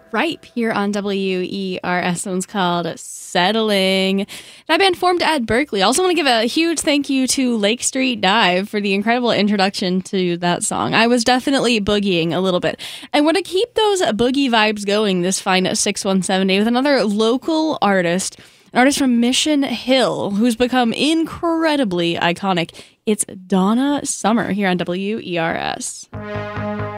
Ripe here on WERS. This one's called Settling. That band formed at Berkeley. I also want to give a huge thank you to Lake Street Dive for the incredible introduction to that song. I was definitely boogieing a little bit. I want to keep those boogie vibes going this fine 617 day with another local artist, an artist from Mission Hill, who's become incredibly iconic. It's Donna Summer here on WERS.